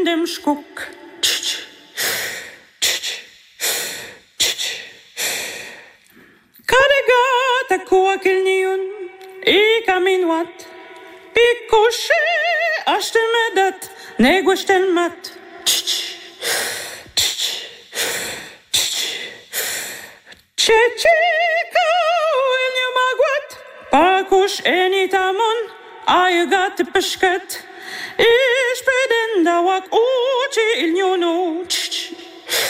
dem Schkuck. Kadegata kuakilniun, ikaminwat, pikkushe ashtelmedat, negwashtelmat. Chechika ilnyamagwat, pakush enitamon, ayagat pashkat, ish pedendawak uchi ilnyonu.